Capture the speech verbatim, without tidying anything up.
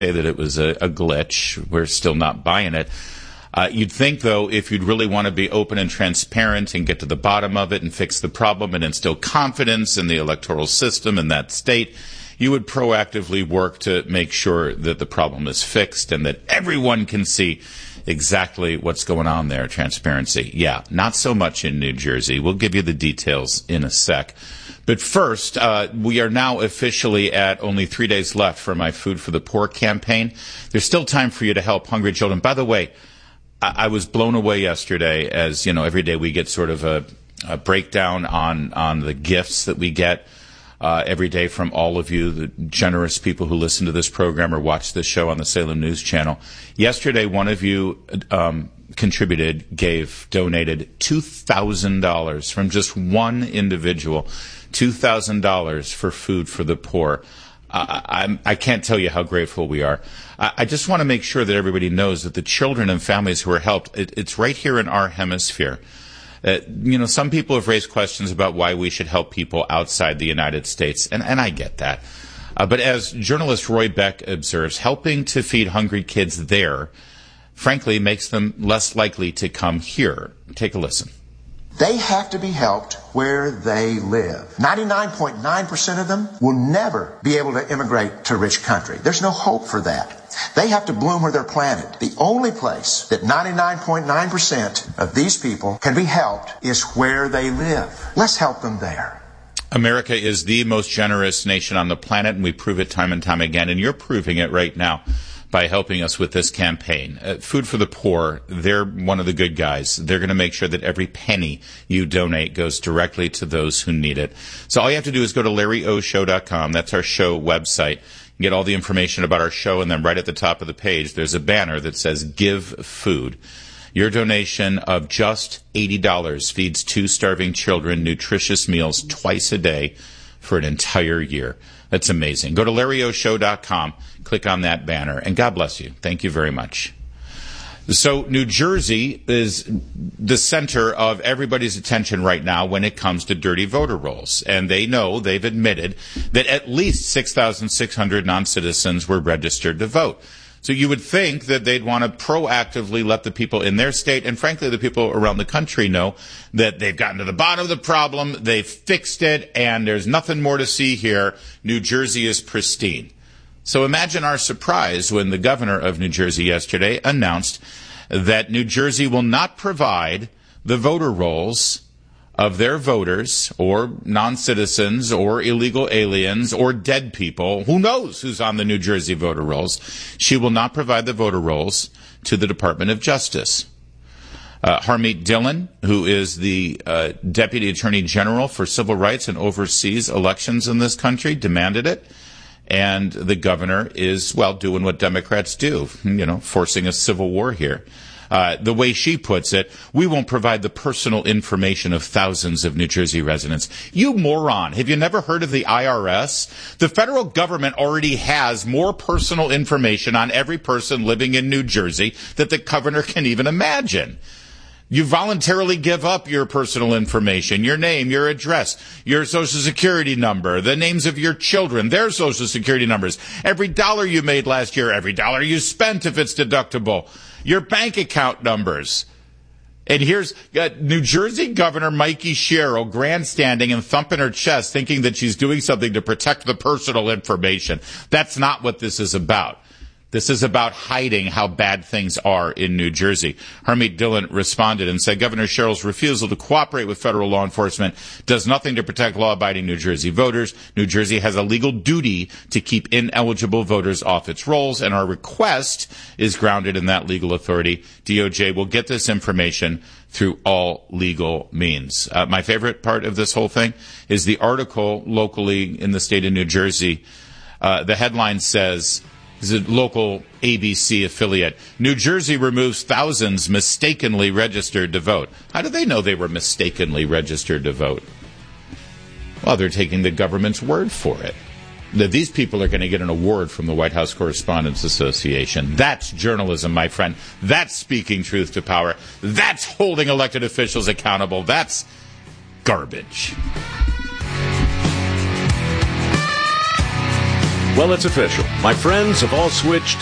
that it was a, a glitch. We're still not buying it. Uh, you'd think, though, if you'd really want to be open and transparent and get to the bottom of it and fix the problem and instill confidence in the electoral system in that state, you would proactively work to make sure that the problem is fixed and that everyone can see exactly what's going on there. Transparency. Yeah, not so much in New Jersey. We'll give you the details in a sec. But first, uh, we are now officially at only three days left for my Food for the Poor campaign. There's still time for you to help hungry children. By the way, I, I was blown away yesterday, as, you know, every day we get sort of a, a breakdown on, on the gifts that we get uh, every day from all of you, the generous people who listen to this program or watch this show on the Salem News Channel. Yesterday, one of you um, contributed, gave, donated two thousand dollars from just one individual. two thousand dollars for Food for the Poor. Uh, I'm, I can't tell you how grateful we are. I, I just want to make sure that everybody knows that the children and families who are helped, it, it's right here in our hemisphere. Uh, you know, some people have raised questions about why we should help people outside the United States, and, and I get that. Uh, but as journalist Roy Beck observes, helping to feed hungry kids there, frankly, makes them less likely to come here. Take a listen. They have to be helped where they live. ninety-nine point nine percent of them will never be able to immigrate to a rich country. There's no hope for that. They have to bloom where they're planted. The only place that ninety-nine point nine percent of these people can be helped is where they live. Let's help them there. America is the most generous nation on the planet, and we prove it time and time again, and you're proving it right now by helping us with this campaign. Uh, Food for the Poor, they're one of the good guys. They're going to make sure that every penny you donate goes directly to those who need it. So all you have to do is go to larry o show dot com. That's our show website. Get all the information about our show, and then right at the top of the page, there's a banner that says Give Food. Your donation of just eighty dollars feeds two starving children nutritious meals twice a day for an entire year. That's amazing. Go to larry o show dot com, click on that banner, and God bless you. Thank you very much. So New Jersey is the center of everybody's attention right now when it comes to dirty voter rolls. And they know, they've admitted, that at least six thousand six hundred non-citizens were registered to vote. So you would think that they'd want to proactively let the people in their state, and frankly the people around the country, know that they've gotten to the bottom of the problem, they've fixed it, and there's nothing more to see here. New Jersey is pristine. So imagine our surprise when the governor of New Jersey yesterday announced that New Jersey will not provide the voter rolls of their voters or non-citizens or illegal aliens or dead people. Who knows who's on the New Jersey voter rolls? She will not provide the voter rolls to the Department of Justice. Uh, Harmeet Dillon, who is the uh, Deputy Attorney General for Civil Rights and oversees elections in this country, demanded it. And the governor is, well, doing what Democrats do, you know, forcing a civil war here. Uh, the way she puts it, we won't provide the personal information of thousands of New Jersey residents. You moron. Have you never heard of the I R S? The federal government already has more personal information on every person living in New Jersey that the governor can even imagine. You voluntarily give up your personal information, your name, your address, your social security number, the names of your children, their social security numbers, every dollar you made last year, every dollar you spent if it's deductible, your bank account numbers. And here's uh, New Jersey Governor Mikey Sherrill grandstanding and thumping her chest thinking that she's doing something to protect the personal information. That's not what this is about. This is about hiding how bad things are in New Jersey. Harmeet Dillon responded and said Governor Sherrill's refusal to cooperate with federal law enforcement does nothing to protect law-abiding New Jersey voters. New Jersey has a legal duty to keep ineligible voters off its rolls, and our request is grounded in that legal authority. D O J will get this information through all legal means. Uh, my favorite part of this whole thing is the article locally in the state of New Jersey. Uh, the headline says, is a local A B C affiliate. New Jersey removes thousands mistakenly registered to vote. How do they know they were mistakenly registered to vote? Well, they're taking the government's word for it. That these people are going to get an award from the White House Correspondents Association. That's journalism, my friend. That's speaking truth to power. That's holding elected officials accountable. That's garbage. Well, it's official. My friends have all switched